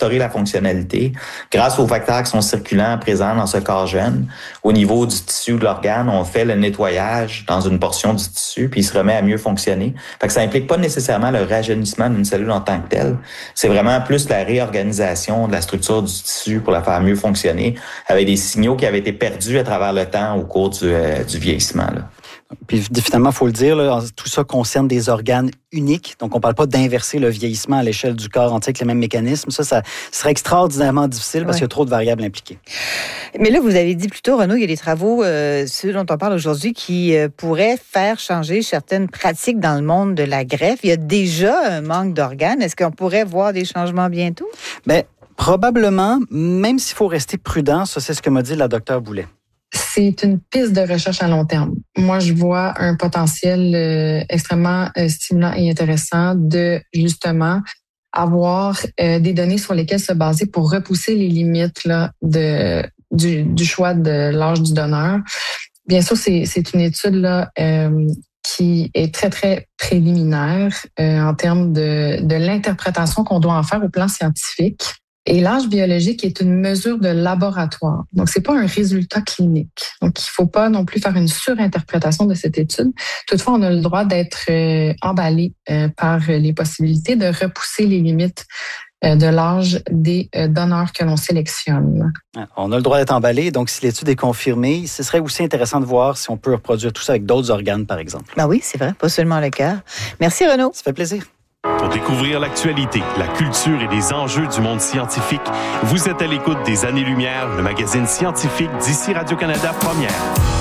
restaurer la fonctionnalité grâce aux facteurs qui sont circulants présents dans ce corps jeune. Au niveau du tissu de l'organe, on fait le nettoyage dans une portion du tissu, puis il se remet à mieux fonctionner. Fait que ça implique pas nécessairement le rajeunissement d'une cellule en tant que telle. C'est vraiment plus la réorganisation de la structure du tissu pour la faire mieux fonctionner, avec des signaux qui avaient été perdus à travers le temps au cours du vieillissement, là. Puis finalement, il faut le dire, là, tout ça concerne des organes uniques. Donc, on ne parle pas d'inverser le vieillissement à l'échelle du corps entier avec les mêmes mécanismes. Ça serait extraordinairement difficile parce qu'il y a trop de variables impliquées. Mais là, vous avez dit plus tôt, Renaud, il y a des travaux, ceux dont on parle aujourd'hui, qui pourraient faire changer certaines pratiques dans le monde de la greffe. Il y a déjà un manque d'organes. Est-ce qu'on pourrait voir des changements bientôt? Bien, probablement, même s'il faut rester prudent, ça, c'est ce que m'a dit la docteure Boulet. C'est une piste de recherche à long terme. Moi, je vois un potentiel extrêmement stimulant et intéressant de, justement, avoir des données sur lesquelles se baser pour repousser les limites là, du choix de l'âge du donneur. Bien sûr, c'est une étude là, qui est très, très préliminaire en termes de l'interprétation qu'on doit en faire au plan scientifique. Et l'âge biologique est une mesure de laboratoire. Donc, c'est pas un résultat clinique. Donc, il faut pas non plus faire une surinterprétation de cette étude. Toutefois, on a le droit d'être emballé par les possibilités de repousser les limites de l'âge des donneurs que l'on sélectionne. On a le droit d'être emballé. Donc, si l'étude est confirmée, ce serait aussi intéressant de voir si on peut reproduire tout ça avec d'autres organes, par exemple. Ben oui, c'est vrai, pas seulement le cœur. Merci, Renaud. Ça fait plaisir. Pour découvrir l'actualité, la culture et les enjeux du monde scientifique, vous êtes à l'écoute des Années-Lumière, le magazine scientifique d'ici Radio-Canada Première.